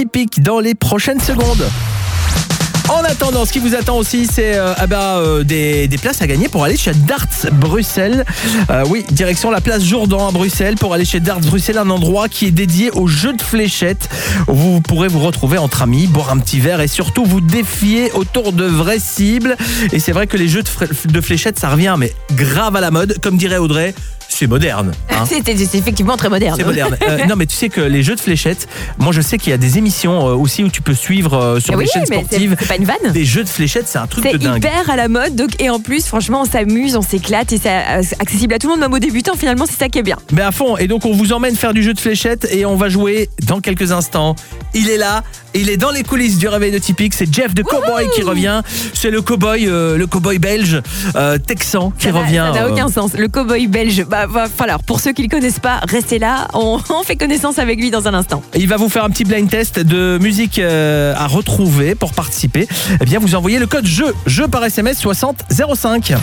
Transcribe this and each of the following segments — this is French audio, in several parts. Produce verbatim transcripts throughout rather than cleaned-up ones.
Typique dans les prochaines secondes. En attendant, ce qui vous attend aussi, c'est euh, ah bah, euh, des, des places à gagner pour aller chez Darts Bruxelles. Euh, oui, direction la place Jourdan à Bruxelles pour aller chez Darts Bruxelles, un endroit qui est dédié aux jeux de fléchettes. Vous pourrez vous retrouver entre amis, boire un petit verre et surtout vous défier autour de vraies cibles. Et c'est vrai que les jeux de, fr- de fléchettes, ça revient, mais grave à la mode. Comme dirait Audrey, c'est moderne. Hein. C'est, c'est effectivement très moderne. C'est moderne. Euh, non, mais tu sais que les jeux de fléchettes, moi je sais qu'il y a des émissions euh, aussi où tu peux suivre euh, sur oui, les chaînes mais sportives. C'est, c'est pas une vanne. Des jeux de fléchettes, c'est un truc C'est de dingue. hyper à la mode. Donc, et en plus, franchement, on s'amuse, on s'éclate et c'est accessible à tout le monde, même aux débutants. Finalement, c'est ça qui est bien. Mais à fond. Et donc, on vous emmène faire du jeu de fléchettes et on va jouer dans quelques instants. Il est là. Il est dans les coulisses du réveil de Typique. C'est Jeff de Cowboy qui revient. C'est le cowboy, euh, le cowboy belge, euh, texan qui ça revient. Ça n'a euh... aucun sens. Le cowboy belge. Bah, va falloir. Pour ceux qui le connaissent pas, restez là. On, on fait connaissance avec lui dans un instant. Il va vous faire un petit blind test de musique euh, à retrouver pour participer. Eh bien, vous envoyez le code jeu, jeu par S M S soixante zéro cinq.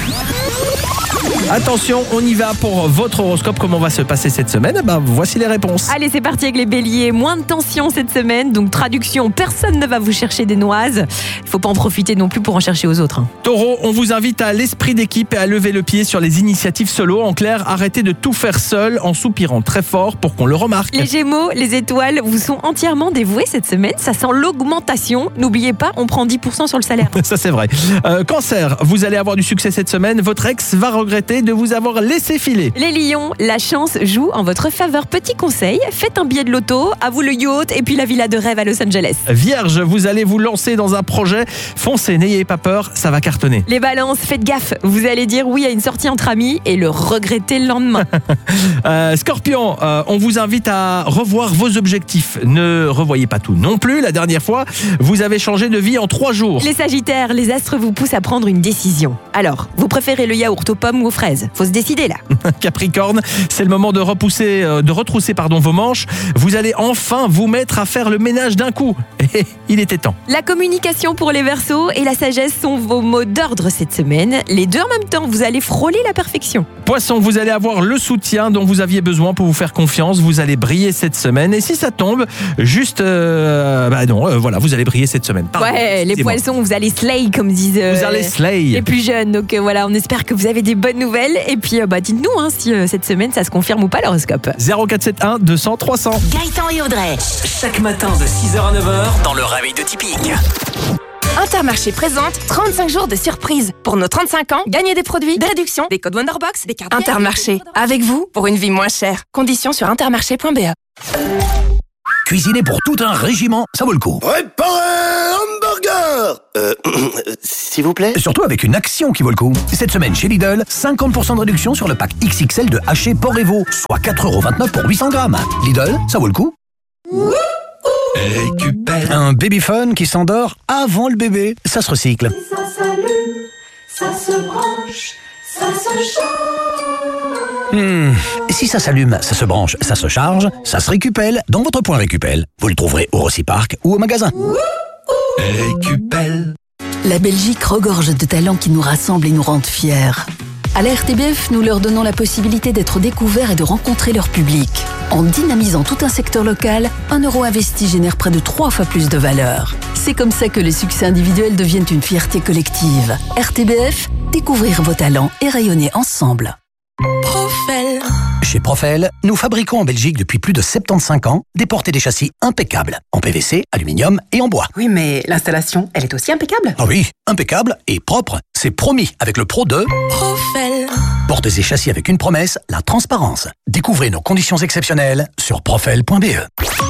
Attention, on y va pour votre horoscope. Comment va se passer cette semaine? Eh ben, voici les réponses. Allez, c'est parti avec les béliers. Moins de tension cette semaine. Donc, traduction, personne ne va vous chercher des noises. Il faut pas en profiter non plus pour en chercher aux autres. Hein. Taureau, on vous invite à l'esprit d'équipe et à lever le pied sur les initiatives solo. En clair, arrêtez de tout faire seul en soupirant très fort pour qu'on le remarque. Les gémeaux, les étoiles vous sont entièrement dévoués cette semaine. Ça sent l'augmentation. N'oubliez pas, on prend dix pour cent sur le salaire. Ça, c'est vrai. Euh, cancer, vous allez avoir du succès cette semaine. Votre ex va regretter de vous avoir laissé filer. Les lions, la chance joue en votre faveur. Petit conseil, faites un billet de loto, à vous le yacht et puis la villa de rêve à Los Angeles. Vierge, vous allez vous lancer dans un projet. Foncez, n'ayez pas peur, ça va cartonner. Les balances, faites gaffe. Vous allez dire oui à une sortie entre amis et le regretter le lendemain. euh, Scorpion, euh, on vous invite à revoir vos objectifs. Ne revoyez pas tout non plus. La dernière fois, vous avez changé de vie en trois jours. Les sagittaires, les astres vous poussent à prendre une décision. Alors, vous préférez le yaourt aux pommes ou aux fraises? Faut se décider là. Capricorne, c'est le moment de repousser, euh, de retrousser pardon, vos manches. Vous allez enfin vous mettre à faire le ménage d'un coup. Et il était temps. La communication pour les Verseaux et la sagesse sont vos mots d'ordre cette semaine. Les deux en même temps, vous allez frôler la perfection. Poisson, vous allez avoir le soutien dont vous aviez besoin pour vous faire confiance. Vous allez briller cette semaine. Et si ça tombe, juste... Euh, bah non, euh, voilà, vous allez briller cette semaine. Pardon, ouais, les poissons, vous allez slay, comme disent euh, vous allez slay. les plus jeunes. Donc euh, voilà, on espère que vous avez des bonnes nouvelles. Et puis, euh, bah, dites-nous hein, si euh, cette semaine, ça se confirme ou pas l'horoscope. zéro quatre sept un deux cents trois cents. Gaëtan et Audrey. Chaque matin de six heures à neuf heures dans le réveil de Typique. Intermarché présente trente-cinq jours de surprise. Pour nos trente-cinq ans, gagnez des produits, des réductions, des codes Wonderbox, des cartes. Intermarché, avec vous pour une vie moins chère. Conditions sur intermarché point b e. Cuisiner pour tout un régiment, ça vaut le coup. Préparez hamburger Euh, s'il vous plaît. Surtout avec une action qui vaut le coup. Cette semaine chez Lidl, cinquante pour cent de réduction sur le pack X X L de haché porc et veau, soit quatre euros vingt-neuf pour huit cents grammes. Lidl, ça vaut le coup. Récupère. Un babyphone qui s'endort avant le bébé, ça se recycle. Ça s'allume, ça se branche, ça se charge. Hmm. Si ça s'allume, ça se branche, ça se charge, ça se récupère dans votre point Récupel. Vous le trouverez au Rociparc ou au magasin. Récupel. La Belgique regorge de talents qui nous rassemblent et nous rendent fiers. À la R T B F, nous leur donnons la possibilité d'être découverts et de rencontrer leur public. En dynamisant tout un secteur local, un euro investi génère près de trois fois plus de valeur. C'est comme ça que les succès individuels deviennent une fierté collective. R T B F, découvrir vos talents et rayonner ensemble. Profel. Chez Profel, nous fabriquons en Belgique depuis plus de soixante-quinze ans des portes et des châssis impeccables, en P V C, aluminium et en bois. Oui, mais l'installation, elle est aussi impeccable. Ah oui, impeccable et propre, c'est promis avec le Pro de Profel. Portes et châssis avec une promesse, la transparence. Découvrez nos conditions exceptionnelles sur profel point b e.